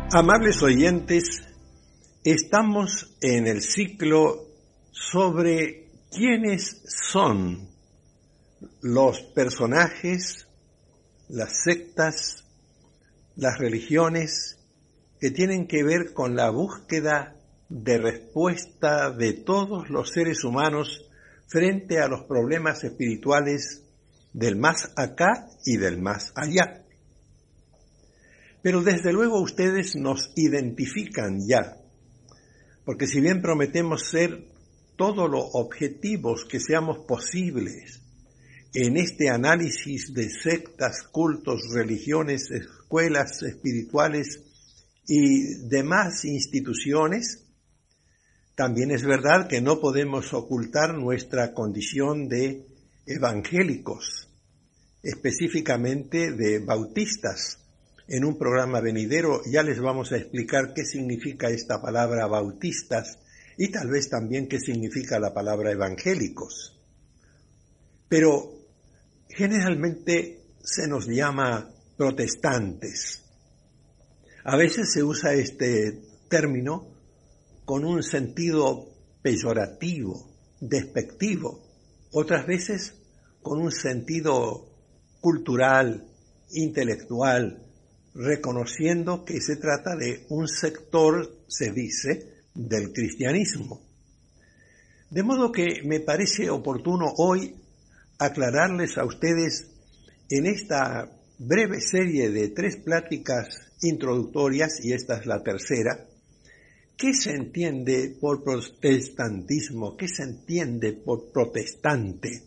Amables oyentes, estamos en el ciclo sobre quiénes son los personajes, las sectas, las religiones que tienen que ver con la búsqueda de respuesta de todos los seres humanos frente a los problemas espirituales del más acá y del más allá. Pero desde luego ustedes nos identifican ya, porque si bien prometemos ser todo lo objetivos que seamos posibles en este análisis de sectas, cultos, religiones, escuelas espirituales y demás instituciones, también es verdad que no podemos ocultar nuestra condición de evangélicos, específicamente de bautistas. En un programa venidero ya les vamos a explicar qué significa esta palabra bautistas y tal vez también qué significa la palabra evangélicos. Pero generalmente se nos llama protestantes. A veces se usa este término con un sentido peyorativo, despectivo, otras veces con un sentido cultural, intelectual, reconociendo que se trata de un sector, se dice, del cristianismo. De modo que me parece oportuno hoy aclararles a ustedes en esta breve serie de 3 pláticas introductorias, y esta es la tercera, ¿qué se entiende por protestantismo? ¿Qué se entiende por protestante?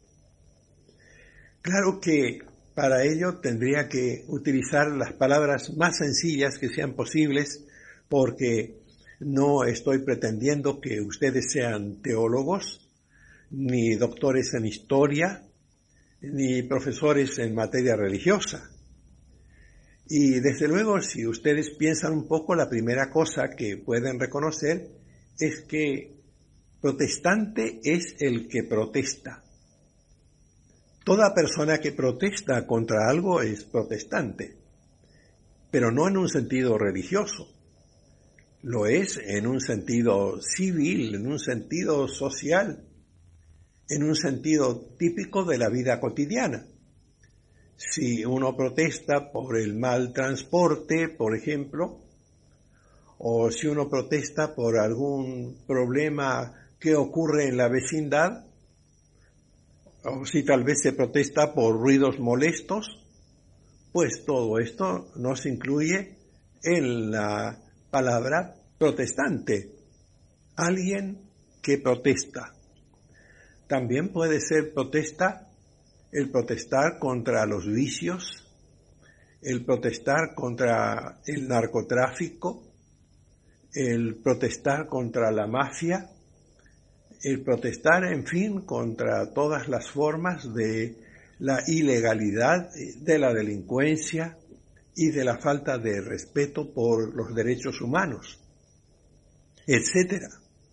Claro que para ello tendría que utilizar las palabras más sencillas que sean posibles, porque no estoy pretendiendo que ustedes sean teólogos, ni doctores en historia, ni profesores en materia religiosa. Y desde luego, si ustedes piensan un poco, la primera cosa que pueden reconocer es que protestante es el que protesta. Toda persona que protesta contra algo es protestante, pero no en un sentido religioso. Lo es en un sentido civil, en un sentido social, en un sentido típico de la vida cotidiana. Si uno protesta por el mal transporte, por ejemplo, o si uno protesta por algún problema que ocurre en la vecindad, o si tal vez se protesta por ruidos molestos, pues todo esto nos incluye en la palabra protestante, alguien que protesta. También puede ser protesta el protestar contra los vicios, el protestar contra el narcotráfico, el protestar contra la mafia, el protestar, en fin, contra todas las formas de la ilegalidad, de la delincuencia y de la falta de respeto por los derechos humanos, etc.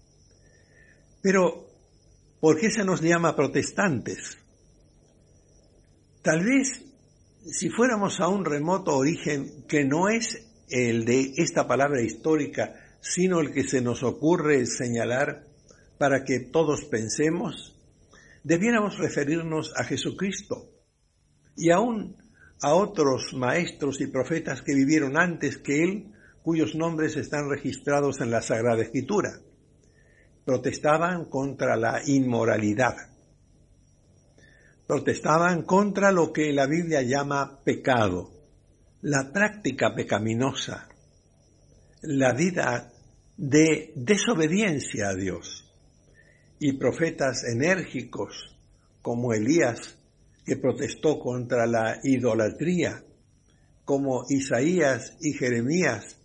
Pero, ¿por qué se nos llama protestantes? Tal vez, si fuéramos a un remoto origen que no es el de esta palabra histórica, sino el que se nos ocurre señalar para que todos pensemos, debiéramos referirnos a Jesucristo y aún a otros maestros y profetas que vivieron antes que Él, cuyos nombres están registrados en la Sagrada Escritura. Protestaban contra la inmoralidad. Protestaban contra lo que la Biblia llama pecado, la práctica pecaminosa, la vida de desobediencia a Dios. Y profetas enérgicos como Elías, que protestó contra la idolatría, como Isaías y Jeremías,